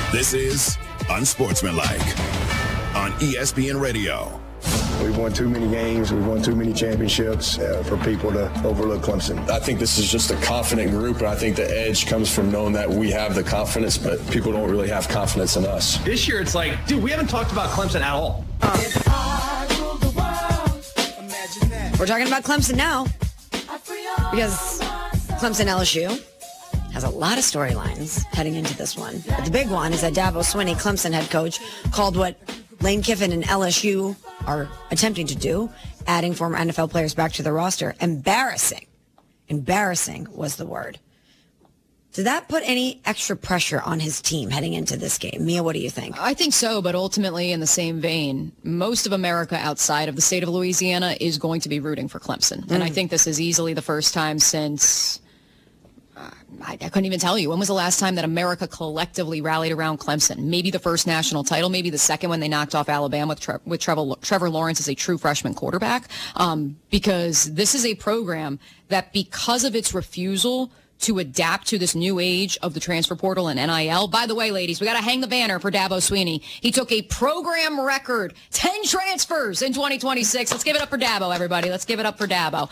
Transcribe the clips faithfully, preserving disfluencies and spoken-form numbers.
This is Unsportsmanlike on E S P N Radio. We've won too many games. We've won too many championships uh, for people to overlook Clemson. I think this is just a confident group, and I think the edge comes from knowing that we have the confidence, but people don't really have confidence in us. This year, it's like, dude, we haven't talked about Clemson at all. We're talking about Clemson now because Clemson L S U has a lot of storylines heading into this one. But the big one is that Dabo Swinney, Clemson head coach, called what Lane Kiffin and L S U are attempting to do, adding former N F L players back to the roster, embarrassing. Embarrassing was the word. Did that put any extra pressure on his team heading into this game? Mia, what do you think? I think so, but ultimately in the same vein, most of America outside of the state of Louisiana is going to be rooting for Clemson. Mm. And I think this is easily the first time since... I, I couldn't even tell you. When was the last time that America collectively rallied around Clemson? Maybe the first national title, maybe the second when they knocked off Alabama with, Tre- with Trevor, Trevor Lawrence as a true freshman quarterback. Um, because this is a program that, because of its refusal to adapt to this new age of the transfer portal and N I L. By the way, ladies, we got to hang the banner for Dabo Swinney. He took a program record, ten transfers in twenty twenty-six. Let's give it up for Dabo, everybody. Let's give it up for Dabo.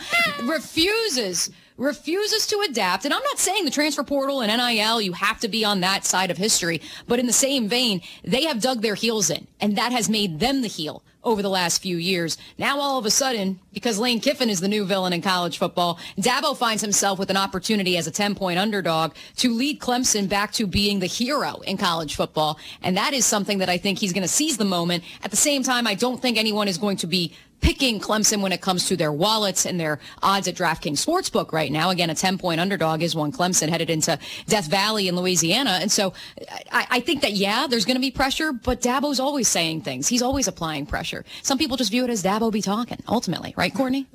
Refuses refuses to adapt. And I'm not saying the transfer portal and N I L, you have to be on that side of history. But in the same vein, they have dug their heels in, and that has made them the heel over the last few years. Now, all of a sudden, because Lane Kiffin is the new villain in college football, Dabo finds himself with an opportunity as a ten-point underdog to lead Clemson back to being the hero in college football. And that is something that I think he's going to seize the moment. At the same time, I don't think anyone is going to be picking Clemson when it comes to their wallets and their odds at DraftKings Sportsbook right now. Again, a ten-point underdog is one Clemson headed into Death Valley in Louisiana. And so I, I think that, yeah, there's going to be pressure, but Dabo's always saying things. He's always applying pressure. Some people just view it as Dabo be talking, ultimately. Right, Courtney?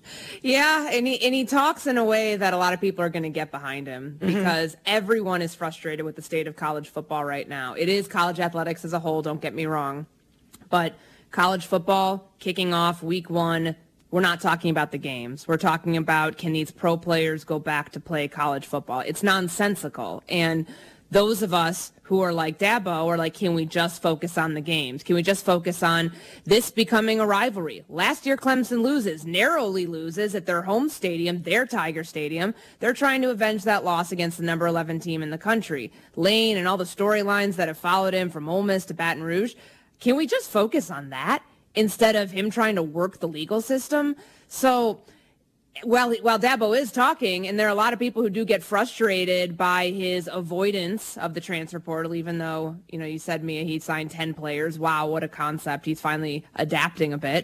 Yeah, and he, and he talks in a way that a lot of people are going to get behind him because mm-hmm. everyone is frustrated with the state of college football right now. It is college athletics as a whole, don't get me wrong. But college football kicking off week one, we're not talking about the games. We're talking about, can these pro players go back to play college football? It's nonsensical. And those of us who are like Dabo are like, can we just focus on the games? Can we just focus on this becoming a rivalry? Last year, Clemson loses, narrowly loses at their home stadium, their Tiger Stadium. They're trying to avenge that loss against the number eleven team in the country. Lane and all the storylines that have followed him from Ole Miss to Baton Rouge. Can we just focus on that instead of him trying to work the legal system? So while, while Dabo is talking, and there are a lot of people who do get frustrated by his avoidance of the transfer portal, even though, you know, you said, Mia, he signed ten players. Wow, what a concept. He's finally adapting a bit.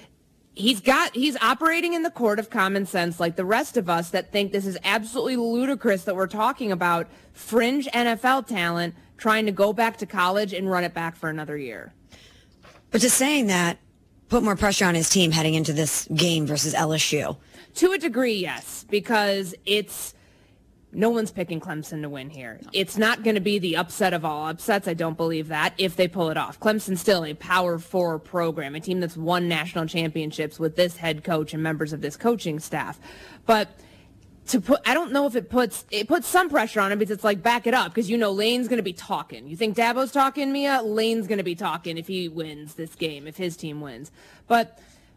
He's got, he's operating in the court of common sense like the rest of us that think this is absolutely ludicrous that we're talking about fringe N F L talent trying to go back to college and run it back for another year. But just saying that put more pressure on his team heading into this game versus L S U. To a degree, yes, because it's no one's picking Clemson to win here. It's not going to be the upset of all upsets. I don't believe that if they pull it off. Clemson's still a Power Four program, a team that's won national championships with this head coach and members of this coaching staff. But to put, I don't know if it puts it puts some pressure on him because it's like, back it up, because you know Lane's going to be talking. You think Dabo's talking, Mia? Lane's going to be talking if he wins this game, if his team wins. But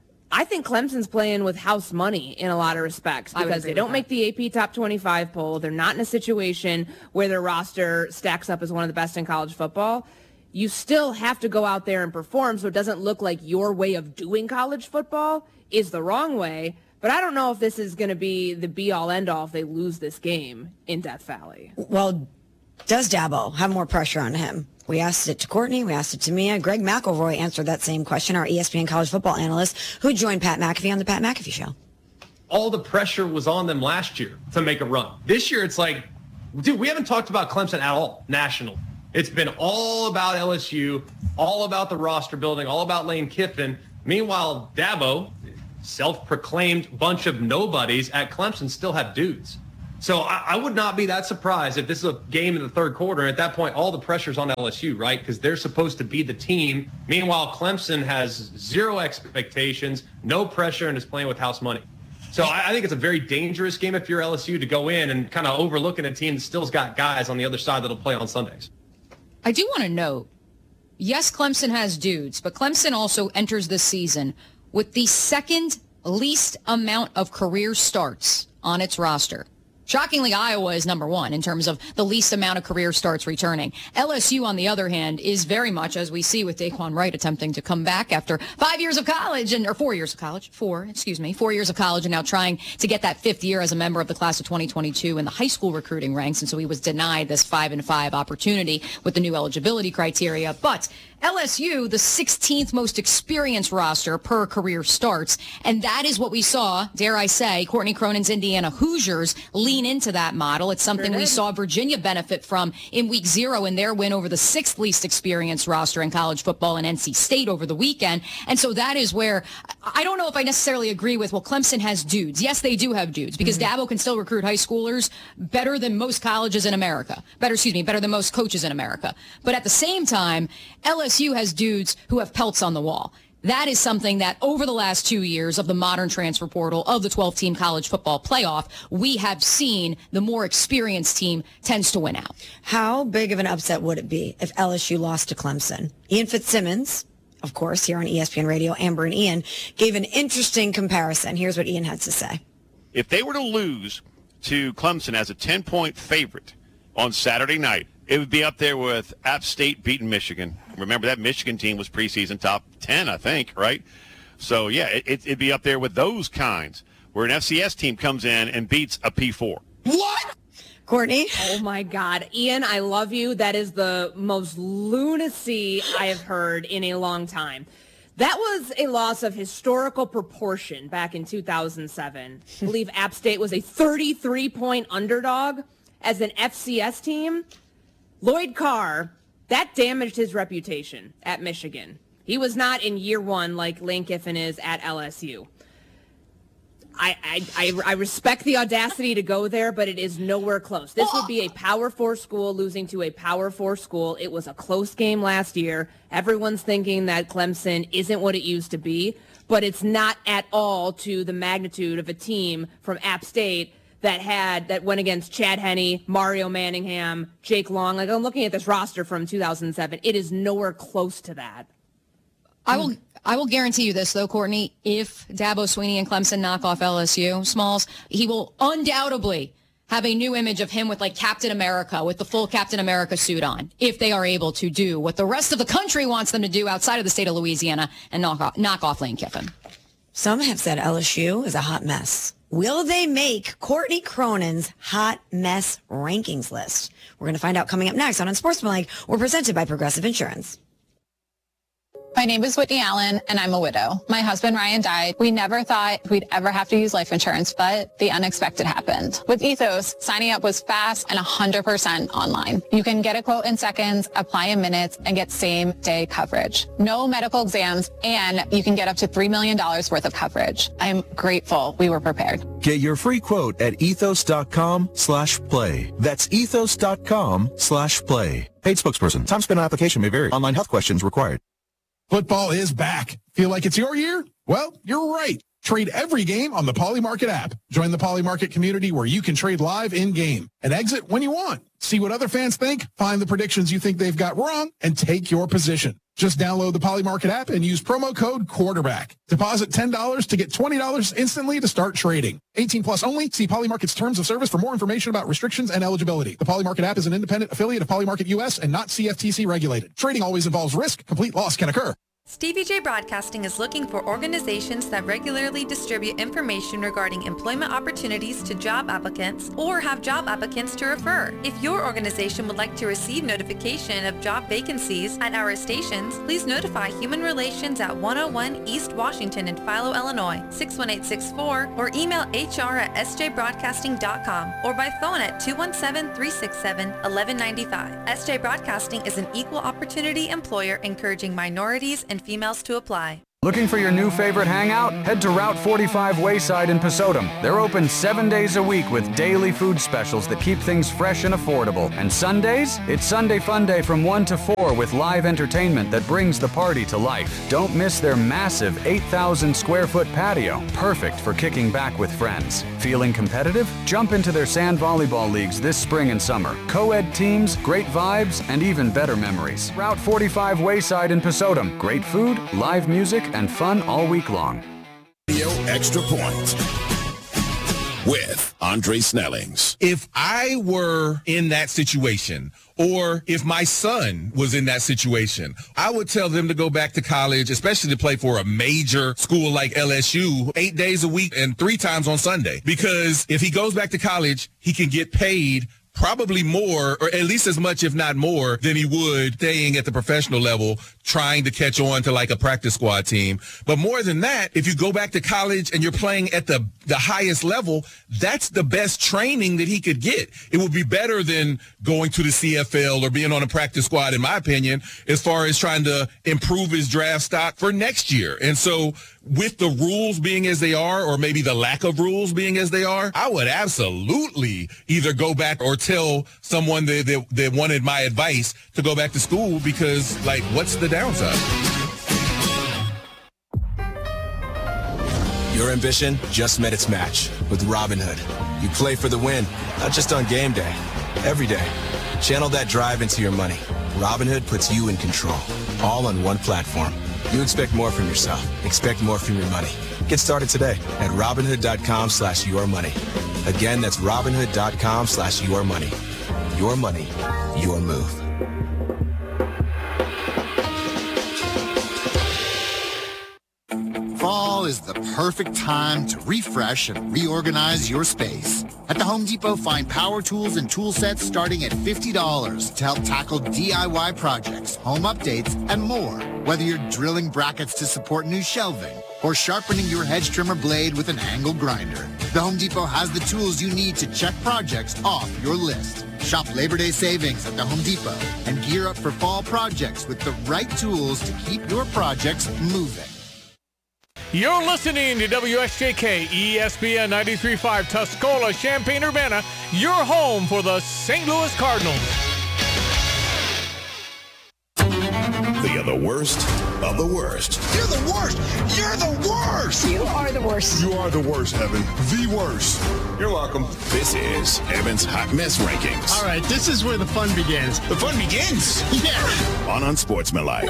I think Clemson's playing with house money in a lot of respects because they don't make the A P Top twenty-five poll. They're not in a situation where their roster stacks up as one of the best in college football. You still have to go out there and perform so it doesn't look like your way of doing college football is the wrong way. But I don't know if this is going to be the be-all, end-all if they lose this game in Death Valley. Well, does Dabo have more pressure on him? We asked it to Courtney. We asked it to Mia. Greg McElroy answered that same question, our E S P N college football analyst who joined Pat McAfee on the Pat McAfee Show. All the pressure was on them last year to make a run. This year, it's like, dude, we haven't talked about Clemson at all national. It's been all about L S U, all about the roster building, all about Lane Kiffin. Meanwhile, Dabo, self-proclaimed bunch of nobodies at Clemson, still have dudes. So I, I would not be that surprised if this is a game in the third quarter. And at that point, all the pressure's on L S U, right? Because they're supposed to be the team. Meanwhile, Clemson has zero expectations, no pressure, and is playing with house money. So I, I think it's a very dangerous game if you're L S U to go in and kind of overlooking a team that still's got guys on the other side that'll play on Sundays. I do want to note, yes, Clemson has dudes, but Clemson also enters this season with the second least amount of career starts on its roster. Shockingly, Iowa is number one in terms of the least amount of career starts returning. L S U, on the other hand, is very much, as we see with Daquan Wright attempting to come back after five years of college, and or four years of college, four, excuse me, four years of college, and now trying to get that fifth year as a member of the class of twenty twenty-two in the high school recruiting ranks, and so he was denied this five and five opportunity with the new eligibility criteria. But L S U, the sixteenth most experienced roster per career starts, and that is what we saw, dare I say, Courtney Cronin's Indiana Hoosiers lean into that model. It's something sure we saw Virginia benefit from in week zero in their win over the sixth least experienced roster in college football in N C State over the weekend. And so that is where I don't know if I necessarily agree with, well, Clemson has dudes. Yes, they do have dudes because mm-hmm. Dabo can still recruit high schoolers better than most colleges in America. Better, excuse me, better than most coaches in America. But at the same time, L S U has dudes who have pelts on the wall. That is something that over the last two years of the modern transfer portal, of the twelve-team college football playoff, we have seen the more experienced team tends to win out. How big of an upset would it be if L S U lost to Clemson? Ian Fitzsimmons, of course, here on E S P N Radio, Amber and Ian, gave an interesting comparison. Here's what Ian had to say. If they were to lose to Clemson as a ten-point favorite on Saturday night, it would be up there with App State beating Michigan. Remember, that Michigan team was preseason top ten, I think, right? So, yeah, it, it'd be up there with those kinds, where an F C S team comes in and beats a P four. What? Courtney? Oh, my God. Ian, I love you. That is the most lunacy I have heard in a long time. That was a loss of historical proportion back in two thousand seven. I believe App State was a thirty-three point underdog as an F C S team. Lloyd Carr, that damaged his reputation at Michigan. He was not in year one like Lane Kiffin is at L S U. I, I, I, I respect the audacity to go there, but it is nowhere close. This would be a Power Four school losing to a Power Four school. It was a close game last year. Everyone's thinking that Clemson isn't what it used to be, but it's not at all to the magnitude of a team from App State that had that went against Chad Henne, Mario Manningham, Jake Long. Like, I'm looking at this roster from two thousand seven. It is nowhere close to that. I will I will guarantee you this, though, Courtney. If Dabo Swinney and Clemson knock off L S U, Smalls, he will undoubtedly have a new image of him with, like, Captain America, with the full Captain America suit on, if they are able to do what the rest of the country wants them to do outside of the state of Louisiana and knock off, knock off Lane Kiffin. Some have said L S U is a hot mess. Will they make Courtney Cronin's hot mess rankings list? We're going to find out coming up next on Unsportsmanlike. We're presented by Progressive Insurance. My name is Whitney Allen, and I'm a widow. My husband, Ryan, died. We never thought we'd ever have to use life insurance, but the unexpected happened. With Ethos, signing up was fast and one hundred percent online. You can get a quote in seconds, apply in minutes, and get same-day coverage. No medical exams, and you can get up to three million dollars worth of coverage. I'm grateful we were prepared. Get your free quote at ethos.com slash play. That's ethos.com slash play. Paid spokesperson. Time spent on application may vary. Online health questions required. Football is back. Feel like it's your year? Well, you're right. Trade every game on the Poly Market app. Join the Poly Market community where you can trade live in-game and exit when you want. See what other fans think, find the predictions you think they've got wrong, and take your position. Just download the Poly Market app and use promo code quarterback. Deposit ten dollars to get twenty dollars instantly to start trading. eighteen plus only. See Poly Market's terms of service for more information about restrictions and eligibility. The Poly Market app is an independent affiliate of Poly Market U S and not C F T C regulated. Trading always involves risk. Complete loss can occur. Stevie J Broadcasting is looking for organizations that regularly distribute information regarding employment opportunities to job applicants or have job applicants to refer. If your organization would like to receive notification of job vacancies at our stations, please notify Human Relations at one oh one East Washington in Philo, Illinois, six one eight six four, or email H R at S J broadcasting dot com or by phone at two one seven, three six seven, one one nine five. S J Broadcasting is an equal opportunity employer encouraging minorities and females to apply. Looking for your new favorite hangout? Head to Route forty-five Wayside in Pasodum. They're open seven days a week with daily food specials that keep things fresh and affordable. And Sundays? It's Sunday Fun Day from one to four with live entertainment that brings the party to life. Don't miss their massive eight thousand square foot patio, perfect for kicking back with friends. Feeling competitive? Jump into their sand volleyball leagues this spring and summer. Co-ed teams, great vibes, and even better memories. Route forty-five Wayside in Pasodum. Great food, live music, and fun all week long. Radio Extra Point with Andre Snellings. If I were in that situation, or if my son was in that situation, I would tell them to go back to college, especially to play for a major school like L S U, eight days a week and three times on Sunday. Because if he goes back to college, he can get paid probably more, or at least as much, if not more, than he would staying at the professional level, trying to catch on to like a practice squad team. But more than that, if you go back to college and you're playing at the, the highest level, that's the best training that he could get. It would be better than going to the C F L or being on a practice squad, in my opinion, as far as trying to improve his draft stock for next year. And so with the rules being as they are, or maybe the lack of rules being as they are, I would absolutely either go back or tell someone that, that, that wanted my advice to go back to school, because, like, what's the downside? Your ambition just met its match with Robinhood. You play for the win, not just on game day, every day. Channel that drive into your money. Robinhood puts you in control, all on one platform. You expect more from yourself. Expect more from your money. Get started today at Robinhood.com slash your money. Again, that's Robinhood.com slash your money. Your money, your move. Fall is the perfect time to refresh and reorganize your space. At the Home Depot, find power tools and tool sets starting at fifty dollars to help tackle D I Y projects, home updates, and more. Whether you're drilling brackets to support new shelving or sharpening your hedge trimmer blade with an angle grinder, the Home Depot has the tools you need to check projects off your list. Shop Labor Day savings at the Home Depot and gear up for fall projects with the right tools to keep your projects moving. You're listening to W S J K E S P N ninety-three point five Tuscola, Champaign-Urbana, your home for the Saint Louis Cardinals. They are the worst of the worst. You're the worst! You're the worst! You are the worst. You are the worst, Evan. The worst. You're welcome. This is Evan's Hot Mess Rankings. All right, this is where the fun begins. The fun begins? Yeah. On Unsportsmanlike.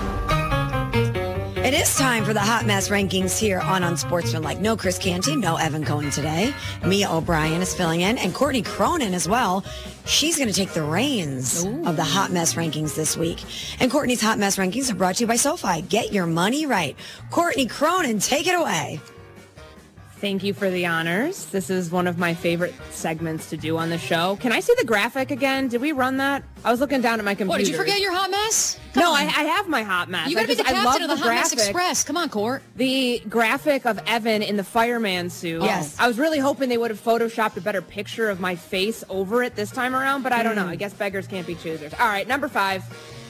It is time for the Hot Mess Rankings here on Unsportsmanlike. No Chris Canty, no Evan Cohen today. Mia O'Brien is filling in, and Courtney Cronin as well. She's going to take the reins Ooh. of the Hot Mess Rankings this week. And Courtney's Hot Mess Rankings are brought to you by SoFi. Get your money right. Courtney Cronin, take it away. Thank you for the honors. This is one of my favorite segments to do on the show. Can I see the graphic again? Did we run that? I was looking down at my computer. What, did you forget your hot mess? Come no, on. I, I have my hot mess. You got to be the captain of the, the Hot Mess Express. Come on, Court. The graphic of Evan in the fireman suit. Yes. I was really hoping they would have photoshopped a better picture of my face over it this time around, but I don't mm. know. I guess beggars can't be choosers. All right, number five.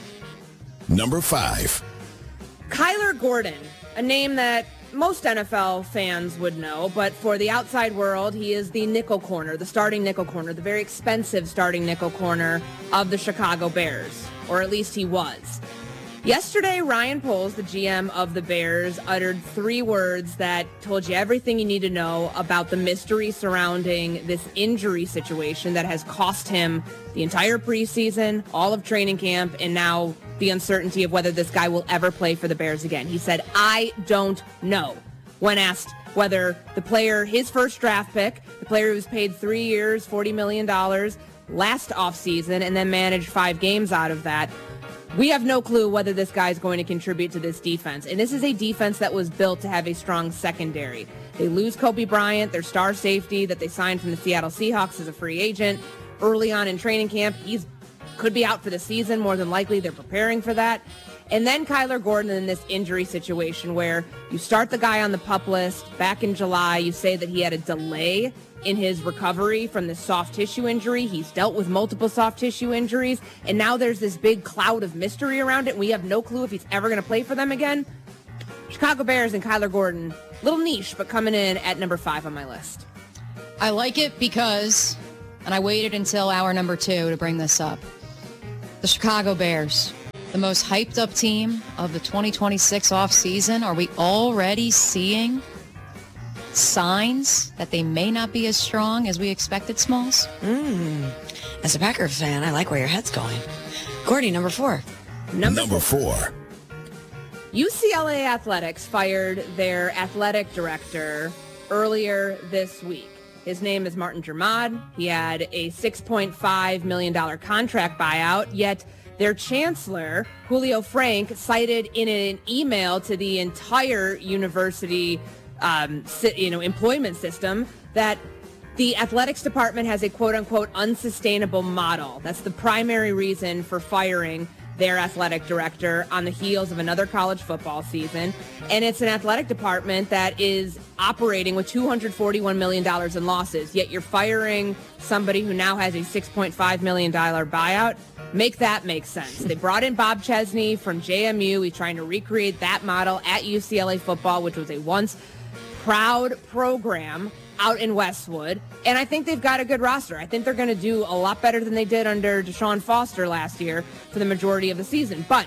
Number five. Kyler Gordon, a name that most N F L fans would know, but for the outside world, he is the nickel corner, the starting nickel corner, the very expensive starting nickel corner of the Chicago Bears, or at least he was. Yesterday, Ryan Poles, the G M of the Bears, uttered three words that told you everything you need to know about the mystery surrounding this injury situation that has cost him the entire preseason, all of training camp, and now the uncertainty of whether this guy will ever play for the Bears again. He said, I don't know, when asked whether the player, his first draft pick, the player who was paid three years, forty million dollars last offseason, and then managed five games out of that, we have no clue whether this guy is going to contribute to this defense. And this is a defense that was built to have a strong secondary. They lose Kobe Bryant, their star safety that they signed from the Seattle Seahawks as a free agent early on in training camp. He's could be out for the season. More than likely, they're preparing for that. And then Kyler Gordon in this injury situation where you start the guy on the PUP list back in July. You say that he had a delay in his recovery from this soft tissue injury. He's dealt with multiple soft tissue injuries. And now there's this big cloud of mystery around it. We have no clue if he's ever going to play for them again. Chicago Bears and Kyler Gordon. Little niche, but coming in at number five on my list. I like it because, and I waited until hour number two to bring this up, the Chicago Bears, the most hyped up team of the twenty twenty-six offseason. Are we already seeing signs that they may not be as strong as we expected, Smalls? Mm. As a Packers fan, I like where your head's going. Gordy, number four. Number, Number four. U C L A Athletics fired their athletic director earlier this week. His name is Martin Jermod. He had a six point five million dollars contract buyout, yet their chancellor, Julio Frank, cited in an email to the entire university um, you know, employment system that the athletics department has a quote-unquote unsustainable model. That's the primary reason for firing their athletic director on the heels of another college football season. And it's an athletic department that is operating with two hundred forty-one million dollars in losses, yet you're firing somebody who now has a six point five million dollars buyout. Make that make sense. They brought in Bob Chesney from J M U. He's trying to recreate that model at U C L A football, which was a once proud program out in Westwood. And I think they've got a good roster. I think they're going to do a lot better than they did under Deshaun Foster last year for the majority of the season. But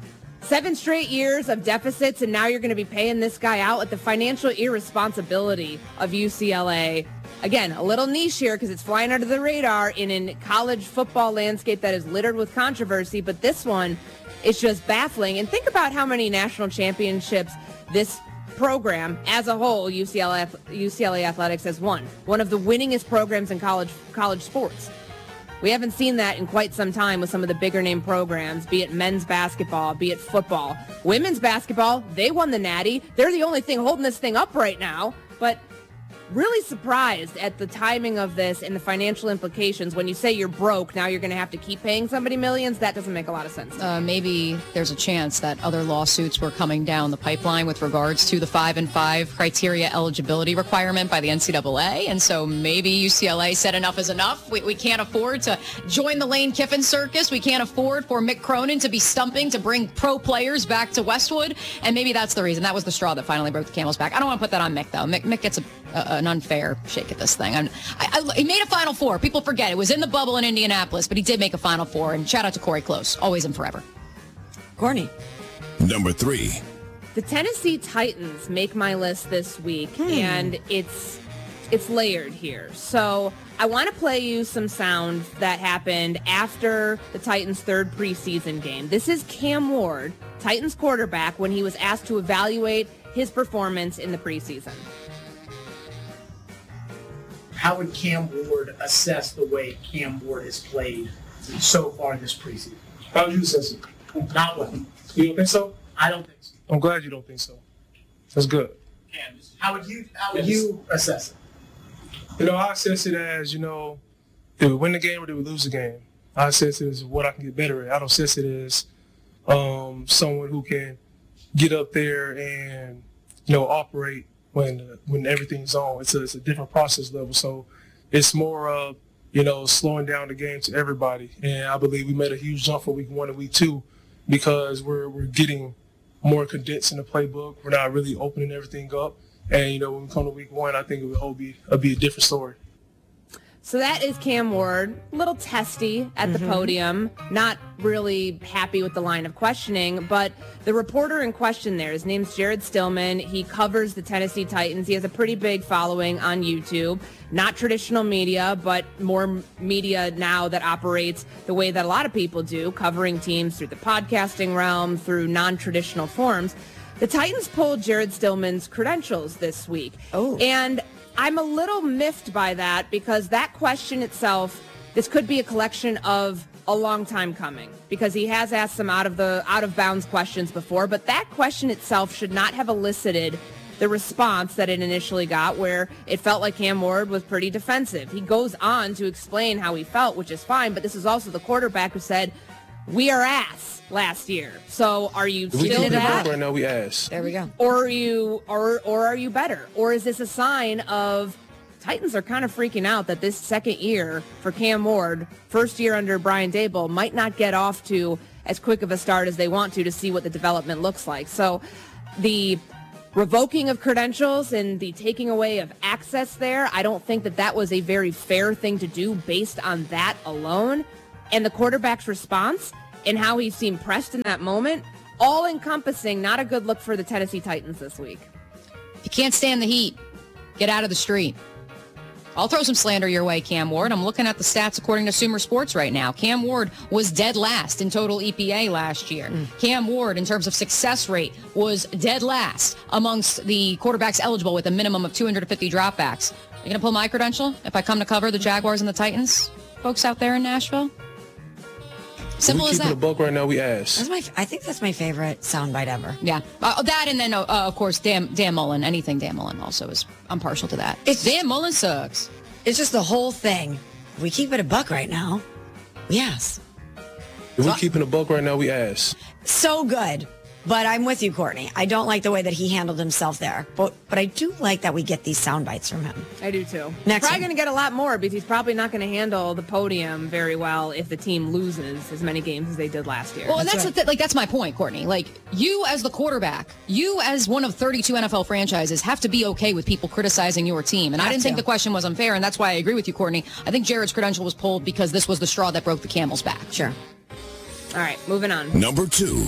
seven straight years of deficits, and now you're going to be paying this guy out at the financial irresponsibility of U C L A. Again, a little niche here because it's flying under the radar in a college football landscape that is littered with controversy. But this one is just baffling. And think about how many national championships this program as a whole, U C L A, U C L A Athletics has won. One of the winningest programs in college college sports. We haven't seen that in quite some time with some of the bigger name programs, be it men's basketball, be it football. Women's basketball, they won the Natty. They're the only thing holding this thing up right now. But really surprised at the timing of this and the financial implications. When you say you're broke, now you're going to have to keep paying somebody millions. That doesn't make a lot of sense. Uh, maybe there's a chance that other lawsuits were coming down the pipeline with regards to the five and five criteria eligibility requirement by the N C double A. And so maybe U C L A said enough is enough. We, we can't afford to join the Lane Kiffin circus. We can't afford for Mick Cronin to be stumping to bring pro players back to Westwood. And maybe that's the reason. That was the straw that finally broke the camel's back. I don't want to put that on Mick, though. Mick, Mick gets a, a, an unfair shake at this thing. I, I, he made a Final Four. People forget. It was in the bubble in Indianapolis, but he did make a Final Four. And shout out to Corey Close. Always and forever. Corny. Number three. The Tennessee Titans make my list this week, hmm. and it's it's layered here. So I want to play you some sound that happened after the Titans' third preseason game. This is Cam Ward, Titans quarterback, when he was asked to evaluate his performance in the preseason. How would Cam Ward assess the way Cam Ward has played so far this preseason? How would you assess it? Not well. You don't think so? I don't think so. I'm glad you don't think so. That's good. Cam, how would you how would you assess it? You know, I assess it as, you know, did we win the game or did we lose the game? I assess it as what I can get better at. I don't assess it as um, someone who can get up there and, you know, operate when uh, when everything's on. It's a, it's a different process level. So it's more of, you know, slowing down the game to everybody. And I believe we made a huge jump from week one to week two because we're we're getting more condensed in the playbook. We're not really opening everything up. And, you know, when we come to week one, I think it will be, it'll be a different story. So that is Cam Ward, a little testy at mm-hmm. the podium, not really happy with the line of questioning, but the reporter in question there, his name's Jared Stillman. He covers the Tennessee Titans. He has a pretty big following on YouTube, not traditional media, but more media now that operates the way that a lot of people do, covering teams through the podcasting realm, through non-traditional forms. The Titans pulled Jared Stillman's credentials this week. Oh. And I'm a little miffed by that because that question itself, this could be a collection of a long time coming because he has asked some out of the out of bounds questions before, but that question itself should not have elicited the response that it initially got, where it felt like Cam Ward was pretty defensive. He goes on to explain how he felt, which is fine, but this is also the quarterback who said, "We are ass last year." So are you we still that? Right now we ass. There we go. Or are you or or are you better? Or is this a sign of Titans are kind of freaking out that this second year for Cam Ward, first year under Brian Daboll, might not get off to as quick of a start as they want to to see what the development looks like. So the revoking of credentials and the taking away of access there. I don't think that that was a very fair thing to do based on that alone. And the quarterback's response and how he seemed pressed in that moment, all encompassing, not a good look for the Tennessee Titans this week. If you can't stand the heat, get out of the street. I'll throw some slander your way, Cam Ward. I'm looking at the stats according to Sumer Sports right now. Cam Ward was dead last in total E P A last year. Mm. Cam Ward, in terms of success rate, was dead last amongst the quarterbacks eligible with a minimum of two hundred fifty dropbacks. Are you going to pull my credential if I come to cover the Jaguars and the Titans, folks out there in Nashville? Simple as that. Keeping a buck right now, we ask. That's my. I think that's my favorite soundbite ever. Yeah, uh, that and then uh, of course Dan Dan Mullen. Anything Dan Mullen also is. I'm partial to that. It's, Dan Mullen sucks. It's just the whole thing. We keep it a buck right now. Yes. If we're keeping a buck right now, we ask. So good. But I'm with you, Courtney. I don't like the way that he handled himself there. But but I do like that we get these sound bites from him. I do too. Next probably going to get a lot more because he's probably not going to handle the podium very well if the team loses as many games as they did last year. Well, and that's, that's right. the, like that's my point, Courtney. Like you as the quarterback, you as one of thirty-two N F L franchises have to be okay with people criticizing your team. And have I didn't to. think the question was unfair, and that's why I agree with you, Courtney. I think Jared's credential was pulled because this was the straw that broke the camel's back. Sure. All right, moving on. Number two.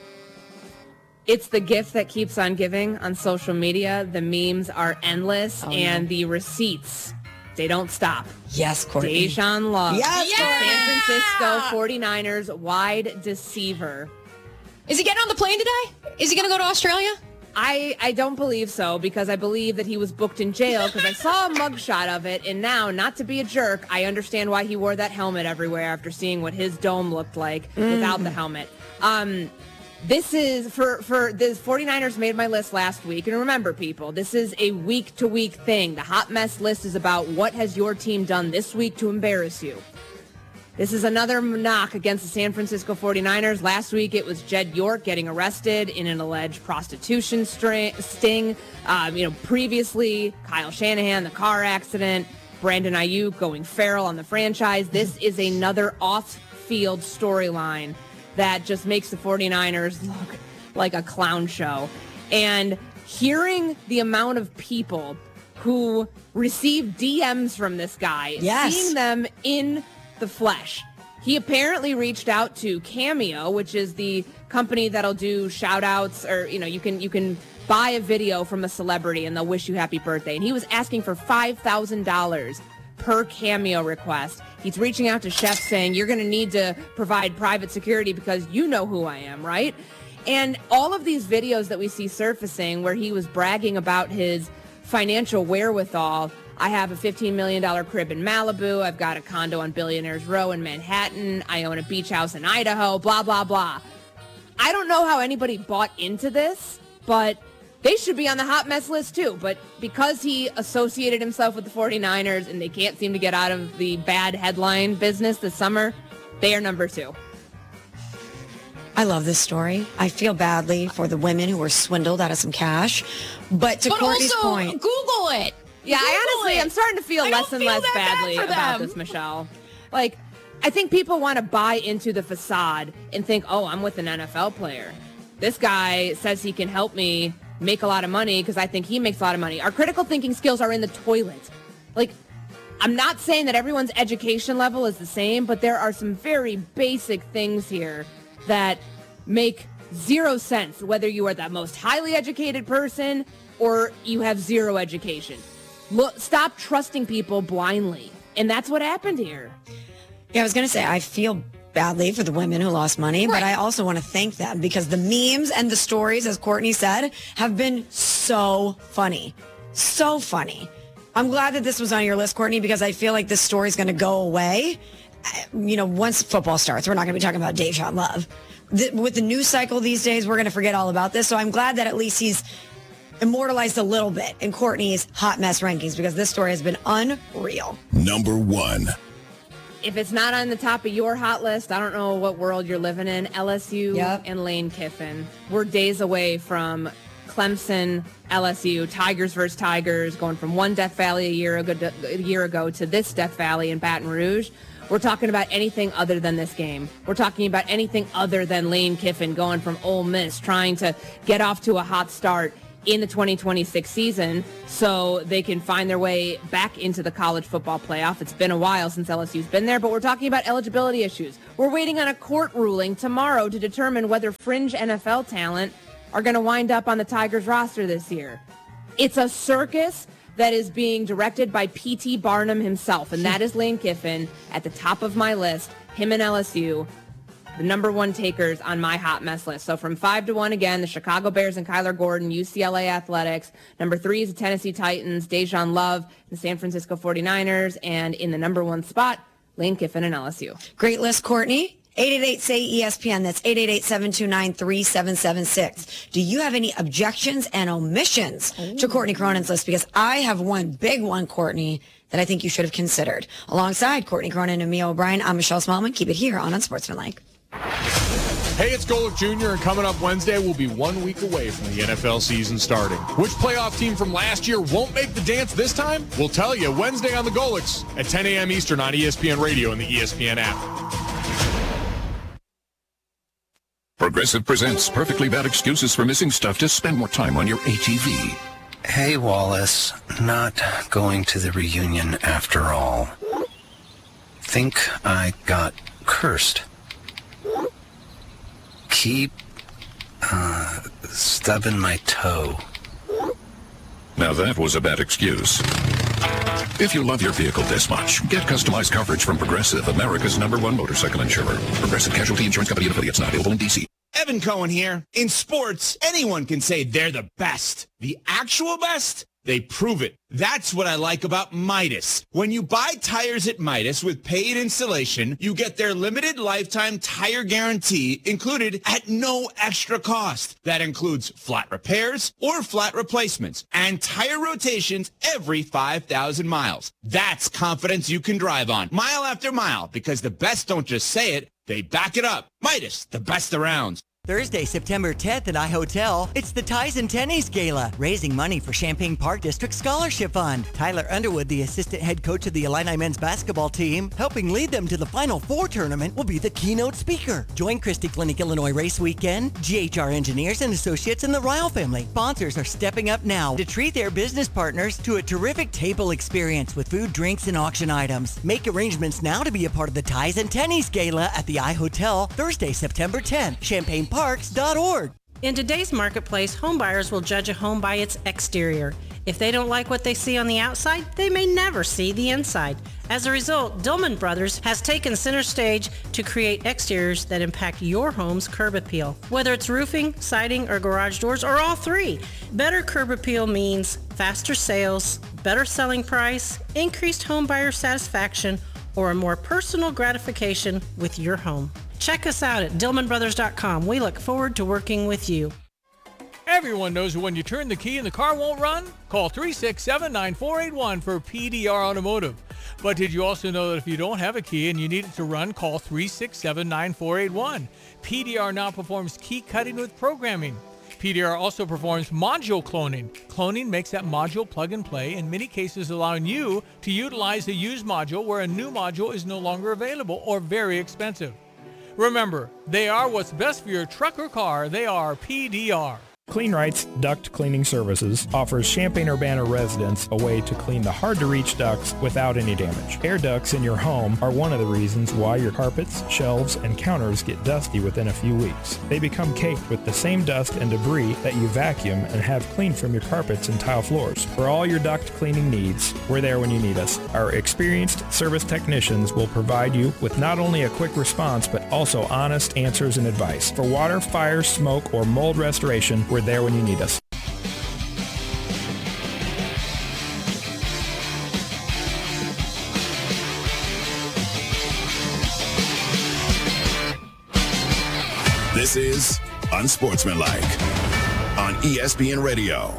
It's the gift that keeps on giving on social media. The memes are endless, oh, and no. the receipts, they don't stop. Yes, Courtney. Deshaun Love. Yes, yeah! San Francisco forty-niners wide deceiver. Is he getting on the plane today? Is he going to go to Australia? I, I don't believe so because I believe that he was booked in jail because I saw a mugshot of it, and now, not to be a jerk, I understand why he wore that helmet everywhere after seeing what his dome looked like mm. without the helmet. Um... This is, for, for the forty-niners made my list last week. And remember, people, this is a week-to-week thing. The hot mess list is about what has your team done this week to embarrass you. This is another knock against the San Francisco forty-niners. Last week, it was Jed York getting arrested in an alleged prostitution sting. Um, you know, previously, Kyle Shanahan, the car accident, Brandon Ayuk going feral on the franchise. This is another off-field storyline that just makes the forty-niners look like a clown show. And hearing the amount of people who receive D Ms from this guy, yes. seeing them in the flesh. He apparently reached out to Cameo, which is the company that'll do shout outs, or, you know, you can you can buy a video from a celebrity and they'll wish you happy birthday. And he was asking for five thousand dollars per Cameo request. He's reaching out to chefs saying, you're going to need to provide private security because you know who I am, right? And all of these videos that we see surfacing where he was bragging about his financial wherewithal. I have a fifteen million dollars crib in Malibu. I've got a condo on Billionaires Row in Manhattan. I own a beach house in Idaho, blah, blah, blah. I don't know how anybody bought into this, but they should be on the hot mess list too. But because he associated himself with the forty-niners and they can't seem to get out of the bad headline business this summer, they are number two. I love this story. I feel badly for the women who were swindled out of some cash. But to but Courtney's also, point, Google it. Yeah, Google I honestly, it. I'm starting to feel I less and feel less badly bad about them. this, Michelle. Like, I think people want to buy into the facade and think, oh, I'm with an N F L player. This guy says he can help me make a lot of money because I think he makes a lot of money. Our critical thinking skills are in the toilet. Like, I'm not saying that everyone's education level is the same, but there are some very basic things here that make zero sense, whether you are the most highly educated person or you have zero education. Look, stop trusting people blindly. And that's what happened here. Yeah, I was going to say, I feel badly for the women who lost money, right. But I also want to thank them because the memes and the stories, as Courtney said, have been so funny. So funny. I'm glad that this was on your list, Courtney, because I feel like this story is going to go away. You know, once football starts, we're not going to be talking about Deshaun Love. The, with the news cycle these days, we're going to forget all about this. So I'm glad that at least he's immortalized a little bit in Courtney's hot mess rankings because this story has been unreal. Number one. If it's not on the top of your hot list, I don't know what world you're living in. L S U yep. and Lane Kiffin. We're days away from Clemson, L S U, Tigers versus Tigers, going from one Death Valley a year ago to, a year ago to this Death Valley in Baton Rouge. We're talking about anything other than this game. We're talking about anything other than Lane Kiffin going from Ole Miss, trying to get off to a hot start. in the twenty twenty-six season so they can find their way back into the college football playoff. It's been a while since L S U's been there, but we're talking about eligibility issues. We're waiting on a court ruling tomorrow to determine whether fringe N F L talent are going to wind up on the Tigers roster this year. It's a circus that is being directed by P T Barnum himself, and that is Lane Kiffin at the top of my list, him and L S U. The number one takers on my hot mess list. So from five to one again, the Chicago Bears and Kyler Gordon, U C L A Athletics. Number three is the Tennessee Titans, Dejan Love, the San Francisco forty-niners. And in the number one spot, Lane Kiffin and L S U. Great list, Courtney. eight eight eight, S A Y, E S P N. That's eight eight eight, seven two nine, three seven seven six. Do you have any objections and omissions Ooh. to Courtney Cronin's list? Because I have one big one, Courtney, that I think you should have considered. Alongside Courtney Cronin and Mia O'Brien, I'm Michelle Smallman. Keep it here on Unsportsmanlike. Hey, it's Golic Junior, and coming up Wednesday, we'll be one week away from the N F L season starting. Which playoff team from last year won't make the dance this time? We'll tell you Wednesday on the Golics at ten a.m. Eastern on E S P N Radio and the E S P N app. Progressive presents Perfectly Bad Excuses for Missing Stuff to Spend More Time on Your A T V. Hey, Wallace. Not going to the reunion after all. Think I got cursed. Keep uh, stubbing my toe. Now that was a bad excuse. If you love your vehicle this much, get customized coverage from Progressive, America's number one motorcycle insurer. Progressive Casualty Insurance Company and affiliates, not available in D C. Evan Cohen here. In sports, anyone can say they're the best. The actual best? They prove it. That's what I like about Midas. When you buy tires at Midas with paid installation, you get their limited lifetime tire guarantee included at no extra cost. That includes flat repairs or flat replacements and tire rotations every five thousand miles. That's confidence you can drive on mile after mile, because the best don't just say it, they back it up. Midas, the best around. Thursday, September tenth at iHotel, it's the Ties and Tennies Gala, raising money for Champaign Park District Scholarship Fund. Tyler Underwood, the assistant head coach of the Illini men's basketball team, helping lead them to the Final Four tournament, will be the keynote speaker. Join Christie Clinic Illinois Race Weekend, G H R Engineers and Associates, and the Ryle family. Sponsors are stepping up now to treat their business partners to a terrific table experience with food, drinks, and auction items. Make arrangements now to be a part of the Ties and Tennies Gala at the iHotel, Thursday, September tenth, Champaign Park. Parks dot org. In today's marketplace, homebuyers will judge a home by its exterior. If they don't like what they see on the outside, they may never see the inside. As a result, Dillman Brothers has taken center stage to create exteriors that impact your home's curb appeal. Whether it's roofing, siding, or garage doors, or all three, better curb appeal means faster sales, better selling price, increased home buyer satisfaction, or a more personal gratification with your home. Check us out at Dillman Brothers dot com. We look forward to working with you. Everyone knows that when you turn the key and the car won't run, call three six seven, nine four eight one for P D R Automotive. But did you also know that if you don't have a key and you need it to run, call three six seven, nine four eight one. P D R now performs key cutting with programming. P D R also performs module cloning. Cloning makes that module plug and play, in many cases allowing you to utilize a used module where a new module is no longer available or very expensive. Remember, they are what's best for your truck or car. They are P D R. CleanRight's Duct Cleaning Services offers Champaign-Urbana residents a way to clean the hard-to-reach ducts without any damage. Air ducts in your home are one of the reasons why your carpets, shelves, and counters get dusty within a few weeks. They become caked with the same dust and debris that you vacuum and have cleaned from your carpets and tile floors. For all your duct cleaning needs, we're there when you need us. Our experienced service technicians will provide you with not only a quick response, but also honest answers and advice. For water, fire, smoke, or mold restoration, we're there when you need us. This is Unsportsmanlike on E S P N Radio.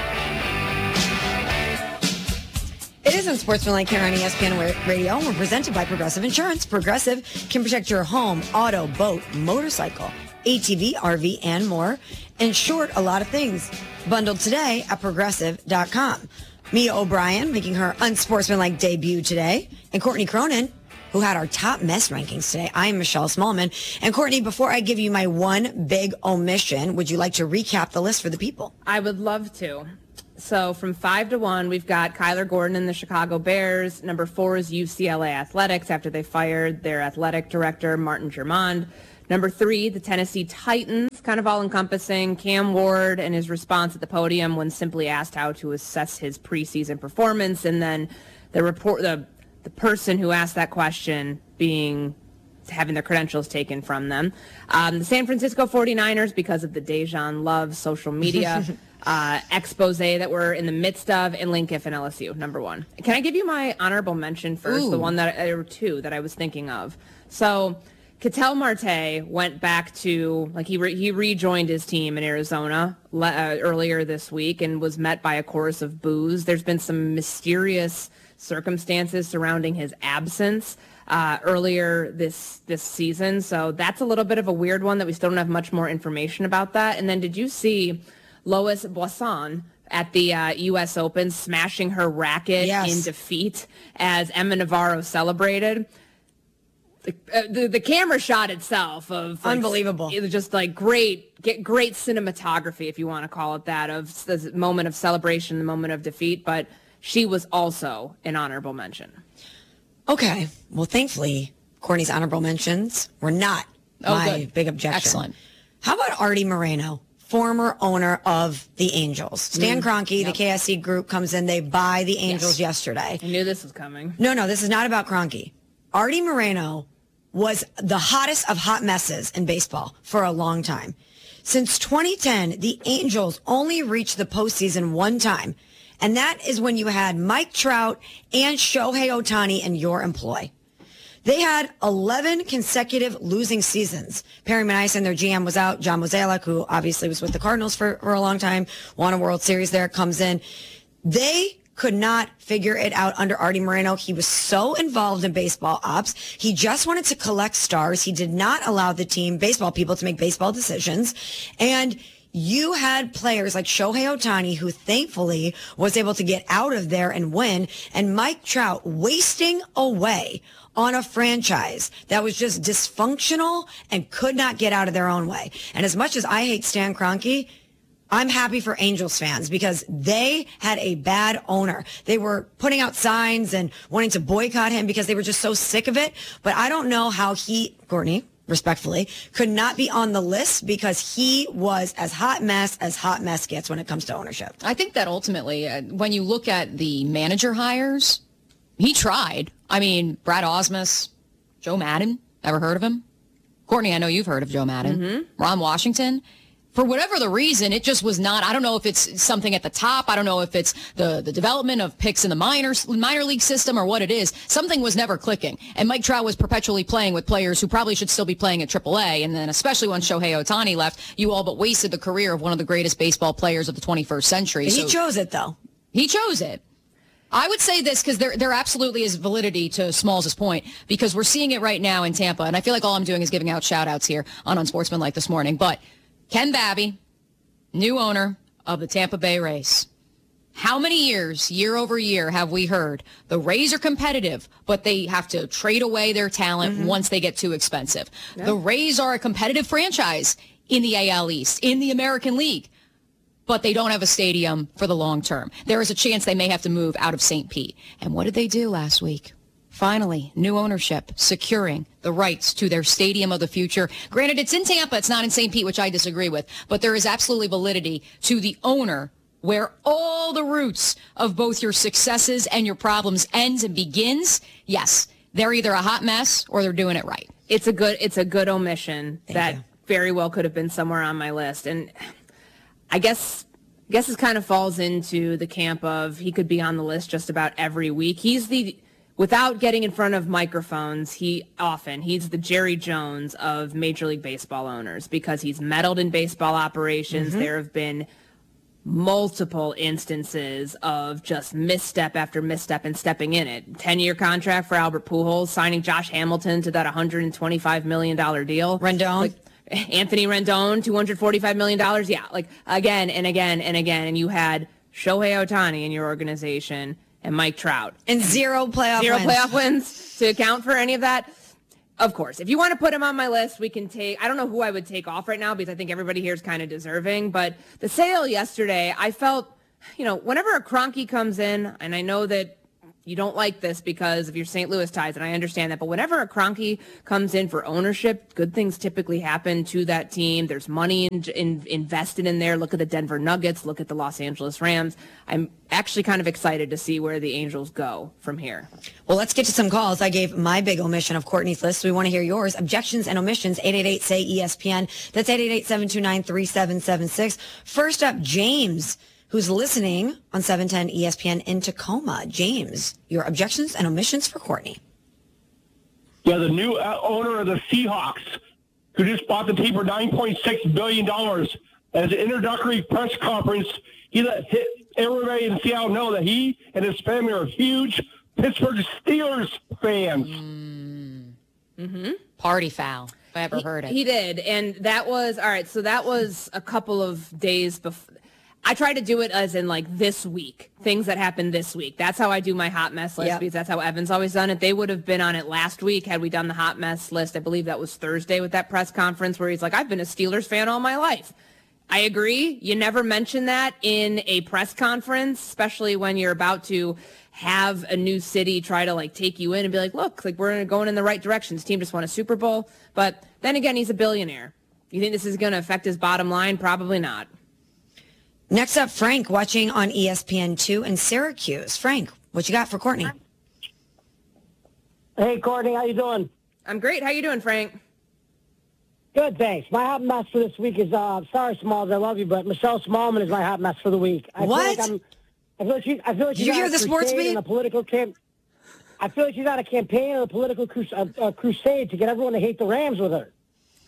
It is Unsportsmanlike here on E S P N Radio. We're presented by Progressive Insurance. Progressive can protect your home, auto, boat, motorcycle, A T V, R V, and more. In short, a lot of things. Bundled today at Progressive dot com. Mia O'Brien making her unsportsmanlike debut today. And Courtney Cronin who had our top mess rankings today. I'm Michelle Smallman. And Courtney, before I give you my one big omission, would you like to recap the list for the people? I would love to. So from five to one, we've got Kyler Gordon and the Chicago Bears. Number four is U C L A Athletics after they fired their athletic director, Martin Germond. Number three, the Tennessee Titans, kind of all-encompassing. Cam Ward and his response at the podium when simply asked how to assess his preseason performance. And then the report, the the person who asked that question being having their credentials taken from them. Um, the San Francisco forty-niners, because of the Dejan Love social media uh, expose that we're in the midst of, and Lane Kiffin, L S U, number one. Can I give you my honorable mention first? Ooh. The one that, or two that I was thinking of. So Ketel Marte went back to, like he re, he rejoined his team in Arizona le, uh, earlier this week and was met by a chorus of boos. There's been some mysterious circumstances surrounding his absence uh, earlier this this season. So that's a little bit of a weird one that we still don't have much more information about that. And then did you see Lois Boisson at the uh, U S Open smashing her racket Yes. in defeat as Emma Navarro celebrated? The, uh, the, the camera shot itself of like, Unbelievable. It was just like great, get great cinematography, if you want to call it that, of the moment of celebration, the moment of defeat. But she was also an honorable mention. Okay. Well, thankfully, Courtney's honorable mentions were not Oh, my good. big objection. Excellent. How about Artie Moreno, former owner of the Angels? Stan Mm, Kroenke, yep. the K S C group, comes in. They buy the Angels Yes. yesterday. I knew this was coming. No, no, this is not about Kroenke. Artie Moreno was the hottest of hot messes in baseball for a long time. Since twenty ten, the Angels only reached the postseason one time, and that is when you had Mike Trout and Shohei Ohtani in your employ. They had eleven consecutive losing seasons. Perry Maneisen, their G M, was out. John Mozeliak, who obviously was with the Cardinals for, for a long time, won a World Series there, comes in. They could not figure it out under Artie Moreno. He was so involved in baseball ops. He just wanted to collect stars. He did not allow the team, baseball people, to make baseball decisions. And you had players like Shohei Ohtani, who thankfully was able to get out of there and win, and Mike Trout wasting away on a franchise that was just dysfunctional and could not get out of their own way. And as much as I hate Stan Kroenke, I'm happy for Angels fans because they had a bad owner. They were putting out signs and wanting to boycott him because they were just so sick of it. But I don't know how he, Courtney, respectfully, could not be on the list because he was as hot mess as hot mess gets when it comes to ownership. I think that ultimately, uh, when you look at the manager hires, he tried. I mean, Brad Osmus, Joe Madden, ever heard of him? Courtney, I know you've heard of Joe Madden. Mm-hmm. Ron Washington. For whatever the reason, it just was not. I don't know if it's something at the top. I don't know if it's the, the development of picks in the minors, minor league system or what it is. Something was never clicking. And Mike Trout was perpetually playing with players who probably should still be playing at triple A. And then especially when Shohei Ohtani left, you all but wasted the career of one of the greatest baseball players of the twenty-first century. And he So chose it, though. He chose it. I would say this because there, there absolutely is validity to Smalls' point because we're seeing it right now in Tampa. And I feel like all I'm doing is giving out shout-outs here on Unsportsmanlike this morning. But Ken Babby, new owner of the Tampa Bay Rays. How many years, year over year, have we heard the Rays are competitive, but they have to trade away their talent mm-hmm. once they get too expensive? Yeah. The Rays are a competitive franchise in the A L East, in the American League, but they don't have a stadium for the long term. There is a chance they may have to move out of Saint Pete. And what did they do last week? Finally, new ownership securing the rights to their stadium of the future. Granted, it's in Tampa. It's not in Saint Pete, which I disagree with. But there is absolutely validity to the owner where all the roots of both your successes and your problems ends and begins. Yes, they're either a hot mess or they're doing it right. It's a good, it's a good omission Thank that you. very well could have been somewhere on my list. And I guess... I guess it kind of falls into the camp of he could be on the list just about every week. He's the, without getting in front of microphones, he often, he's the Jerry Jones of Major League Baseball owners because he's meddled in baseball operations. Mm-hmm. There have been multiple instances of just misstep after misstep and stepping in it. ten-year contract for Albert Pujols, signing Josh Hamilton to that one hundred twenty-five million dollars deal. Rendon. Like, Anthony Rendon, two hundred forty-five million dollars. Yeah, like again and again and again. And you had Shohei Ohtani in your organization and Mike Trout. And zero playoff Zero wins. playoff wins to account for any of that. Of course, if you want to put him on my list, we can take, I don't know who I would take off right now because I think everybody here is kind of deserving, but the sale yesterday, I felt, you know, whenever a Kroenke comes in, and I know that you don't like this because of your Saint Louis ties, and I understand that, but whenever a Kroenke comes in for ownership, good things typically happen to that team. There's money in, in, invested in there. Look at the Denver Nuggets. Look at the Los Angeles Rams. I'm actually kind of excited to see where the Angels go from here. Well, let's get to some calls. I gave my big omission of Courtney's list. We want to hear yours. Objections and omissions, eight eight eight, S A Y, E S P N. That's eight eight eight, seven two nine, three seven seven six. First up, James, who's listening on seven ten E S P N in Tacoma. James, your objections and omissions for Courtney. Yeah, the new uh, owner of the Seahawks, who just bought the team for nine point six billion dollars. As an introductory press conference, he let hit everybody in Seattle know that he and his family are huge Pittsburgh Steelers fans. Mm. Mm-hmm. Party foul, if I ever he, heard it. He did, and that was, all right, so that was a couple of days before. I try to do it as in like this week, things that happened this week. That's how I do my hot mess list, yep. because that's how Evan's always done it. They would have been on it last week had we done the hot mess list. I believe that was Thursday with that press conference where he's like, I've been a Steelers fan all my life. I agree. You never mention that in a press conference, especially when you're about to have a new city try to like take you in and be like, look, like we're going in the right direction. This team just won a Super Bowl. But then again, he's a billionaire. You think this is going to affect his bottom line? Probably not. Next up, Frank, watching on E S P N two in Syracuse. Frank, what you got for Courtney? Hey, Courtney, how you doing? I'm great. How you doing, Frank? Good, thanks. My hot mess for this week is, uh, sorry, Smalls, I love you, but Michelle Smallman is my hot mess for the week. I what? Feel like I'm, I feel like she's, I feel like she's you hear the sports beat? A political camp. I feel like she's on a campaign or a political crus- a, a crusade to get everyone to hate the Rams with her.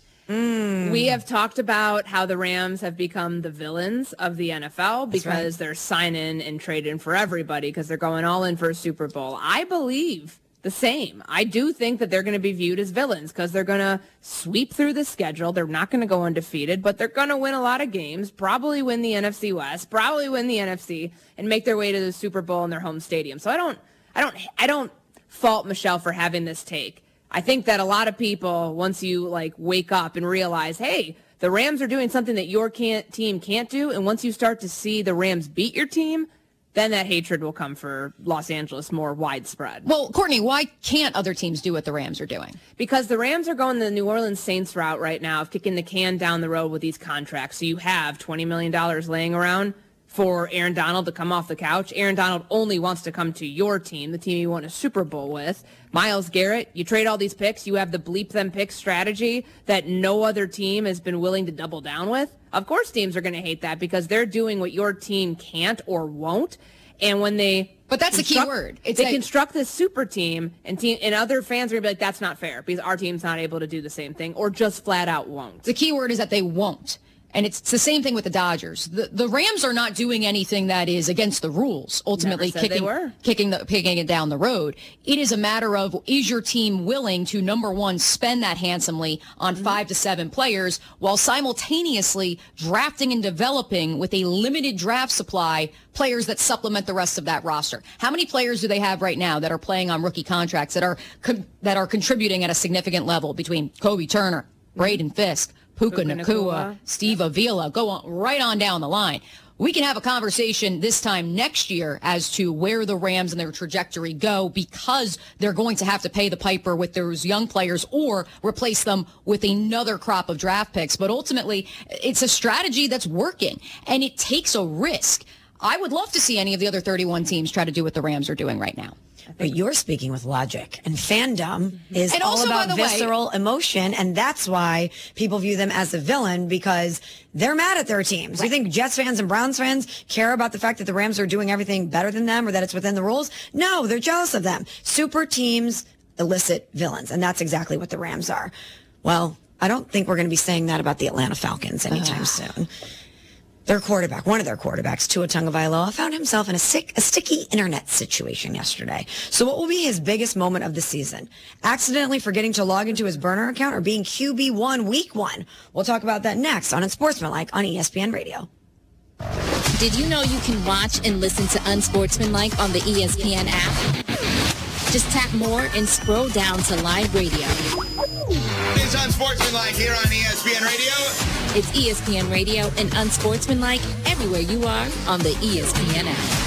Mm. We have talked about how the Rams have become the villains of the N F L because right. they're signing and trading for everybody because they're going all in for a Super Bowl. I believe the same. I do think that they're going to be viewed as villains because they're going to sweep through the schedule. They're not going to go undefeated, but they're going to win a lot of games, probably win the N F C West, probably win the N F C, and make their way to the Super Bowl in their home stadium. So I don't, I don't, I don't fault Michelle for having this take. I think that a lot of people, once you like wake up and realize, hey, the Rams are doing something that your can't, team can't do, and once you start to see the Rams beat your team, then that hatred will come for Los Angeles more widespread. Well, Courtney, why can't other teams do what the Rams are doing? Because the Rams are going the New Orleans Saints route right now of kicking the can down the road with these contracts. So you have twenty million dollars laying around for Aaron Donald to come off the couch. Aaron Donald only wants to come to your team, the team you won a Super Bowl with. Myles Garrett, you trade all these picks. You have the bleep them picks strategy that no other team has been willing to double down with. Of course teams are going to hate that because they're doing what your team can't or won't. And when they... But that's the key word. It's they like, construct this super team, and team and other fans are going to be like, that's not fair because our team's not able to do the same thing or just flat out won't. The key word is that they won't. And it's the same thing with the Dodgers. The the Rams are not doing anything that is against the rules, ultimately kicking, kicking, the, kicking it down the road. It is a matter of, is your team willing to, number one, spend that handsomely on mm-hmm. five to seven players while simultaneously drafting and developing with a limited draft supply players that supplement the rest of that roster? How many players do they have right now that are playing on rookie contracts that are con- that are contributing at a significant level between Kobe Turner, Braden Fisk, Puka Nacua, Steve Avila, go on right on down the line. We can have a conversation this time next year as to where the Rams and their trajectory go because they're going to have to pay the piper with those young players or replace them with another crop of draft picks. But ultimately, it's a strategy that's working, and it takes a risk. I would love to see any of the other thirty-one teams try to do what the Rams are doing right now. But you're speaking with logic, and fandom is and all also, about by the visceral way, emotion, and that's why people view them as a villain because they're mad at their teams. Right. You think Jets fans and Browns fans care about the fact that the Rams are doing everything better than them or that it's within the rules? No, they're jealous of them. Super teams elicit villains, and that's exactly what the Rams are. Well, I don't think we're going to be saying that about the Atlanta Falcons anytime uh. soon. Their quarterback, one of their quarterbacks, Tua Tagovailoa, found himself in a, sick, a sticky internet situation yesterday. So what will be his biggest moment of the season? Accidentally forgetting to log into his burner account or being Q B one week one? We'll talk about that next on Unsportsmanlike on E S P N Radio. Did you know you can watch and listen to Unsportsmanlike on the E S P N app? Just tap more and scroll down to live radio. It's Unsportsmanlike here on E S P N Radio. It's E S P N Radio and Unsportsmanlike everywhere you are on the E S P N app.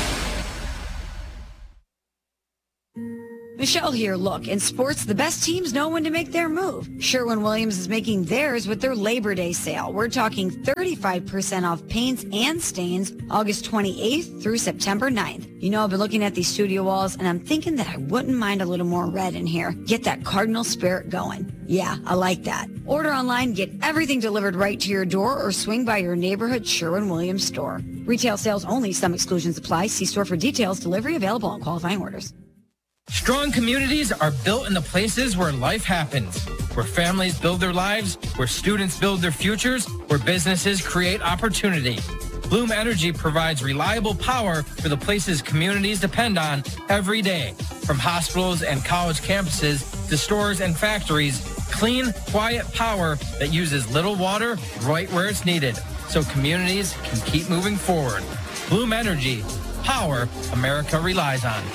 Michelle here. Look, in sports, the best teams know when to make their move. Sherwin-Williams is making theirs with their Labor Day sale. We're talking thirty-five percent off paints and stains August twenty-eighth through September ninth. You know, I've been looking at these studio walls, and I'm thinking that I wouldn't mind a little more red in here. Get that Cardinal spirit going. Yeah, I like that. Order online, get everything delivered right to your door, or swing by your neighborhood Sherwin-Williams store. Retail sales only. Some exclusions apply. See store for details. Delivery available on qualifying orders. Strong communities are built in the places where life happens, where families build their lives, where students build their futures, where businesses create opportunity. Bloom Energy provides reliable power for the places communities depend on every day. From hospitals and college campuses to stores and factories, clean, quiet power that uses little water right where it's needed, so communities can keep moving forward. Bloom Energy, power America relies on.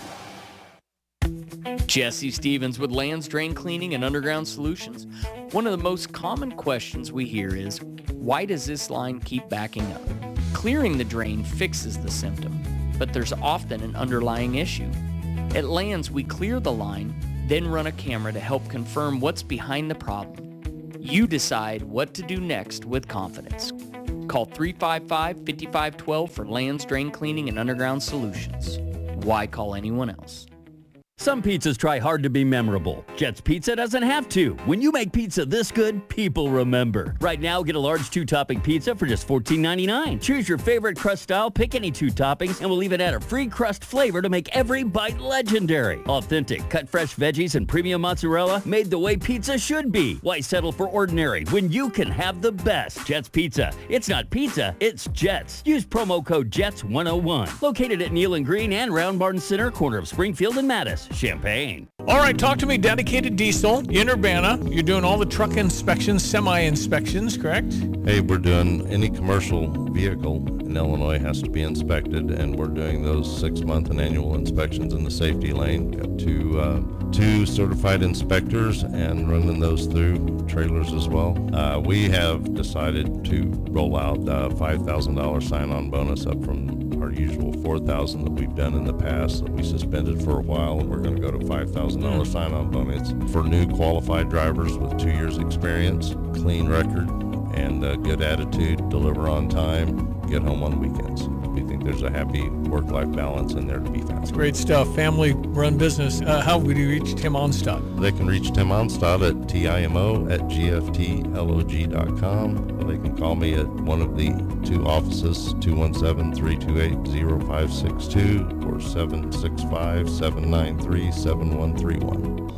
Jesse Stevens with Lands Drain Cleaning and Underground Solutions. One of the most common questions we hear is, why does this line keep backing up? Clearing the drain fixes the symptom, but there's often an underlying issue. At Lands, we clear the line, then run a camera to help confirm what's behind the problem. You decide what to do next with confidence. Call three five five, five five one two for Lands Drain Cleaning and Underground Solutions. Why call anyone else? Some pizzas try hard to be memorable. Jet's Pizza doesn't have to. When you make pizza this good, people remember. Right now, get a large two-topping pizza for just fourteen ninety-nine. Choose your favorite crust style, pick any two toppings, and we'll even add a free crust flavor to make every bite legendary. Authentic, cut fresh veggies and premium mozzarella made the way pizza should be. Why settle for ordinary when you can have the best? Jet's Pizza. It's not pizza, it's Jets. Use promo code Jets one oh one. Located at Neal and Green and Round Barn Center, corner of Springfield and Mattis. Champaign. All right, talk to me. Dedicated Diesel in Urbana. You're doing all the truck inspections, semi-inspections, correct? Hey, we're doing any commercial vehicle in Illinois has to be inspected, and we're doing those six-month and annual inspections in the safety lane. Got two, uh, two certified inspectors and running those through trailers as well. Uh, we have decided to roll out a five thousand dollars sign-on bonus up from our usual four thousand dollars that we've done in the past that we suspended for a while, and we're going to go to five thousand dollars sign-on bonus for new qualified drivers with two years experience, clean record, and a good attitude, deliver on time, get home on weekends. We think there's a happy work-life balance in there to be found. Great stuff. Family-run business. Uh, how would you reach Tim Onstad? They can reach Tim Onstad at T I M O at G F T L O G dot com. Or they can call me at one of the two offices, two one seven, three two eight, zero five six two or seven six five, seven nine three, seven one three one.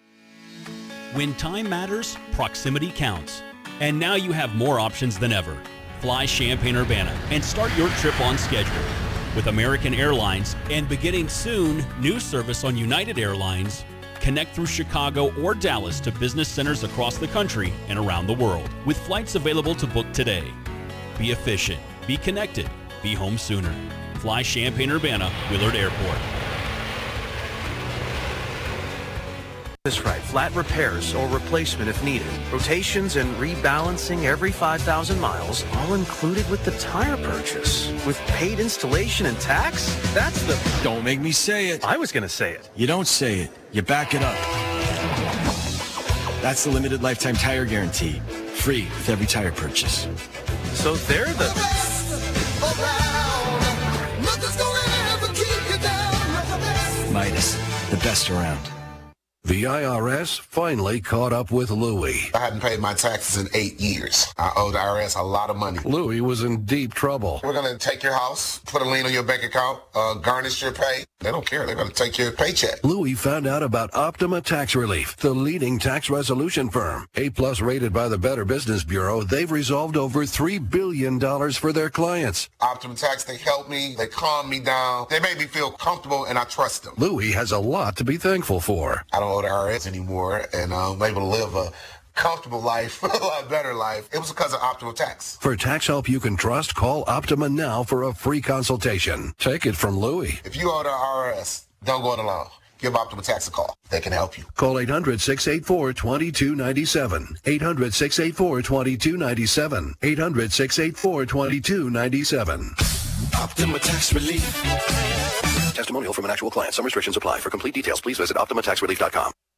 When time matters, proximity counts. And now you have more options than ever. Fly Champaign-Urbana and start your trip on schedule. With American Airlines and beginning soon, new service on United Airlines, connect through Chicago or Dallas to business centers across the country and around the world with flights available to book today. Be efficient, be connected, be home sooner. Fly Champaign-Urbana, Willard Airport. This right, flat repairs or replacement if needed. Rotations and rebalancing every five thousand miles, all included with the tire purchase. With paid installation and tax? That's the... Don't make me say it. I was going to say it. You don't say it. You back it up. That's the limited lifetime tire guarantee. Free with every tire purchase. So they're the... Midas, the best around. The I R S finally caught up with Louie. I hadn't paid my taxes in eight years. I owe the I R S a lot of money. Louie was in deep trouble. We're going to take your house, put a lien on your bank account, uh, garnish your pay. They don't care. They're going to take your paycheck. Louie found out about Optima Tax Relief, the leading tax resolution firm. A-plus rated by the Better Business Bureau, they've resolved over three billion dollars for their clients. Optima Tax, they help me. They calm me down. They make me feel comfortable, and I trust them. Louie has a lot to be thankful for. I don't owe the I R S anymore, and I'm able to live a comfortable life, a lot better life. It was because of Optima Tax. For tax help you can trust, call Optima now for a free consultation. Take it from Louie. If you owe the I R S, don't go it alone. Give Optima Tax a call. They can help you. Call eight hundred, six eight four, two two nine seven. eight hundred, six eight four, two two nine seven. eight hundred, six eight four, two two nine seven. Optima Tax Relief. Testimonial from an actual client. Some restrictions apply. For complete details, please visit Optima Tax Relief dot com.